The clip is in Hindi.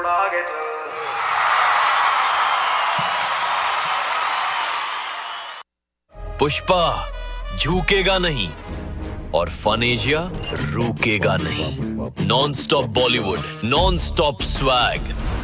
आगे चल। पुष्पा झुकेगा नहीं और फन एशिया रुकेगा नहीं। Non stop Bollywood, non stop swag.